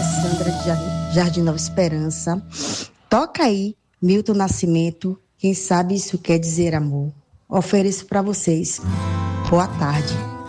é Sandra de Jardim Nova Esperança. Toca aí, Milton Nascimento, quem sabe isso quer dizer amor. Ofereço para vocês. Boa tarde.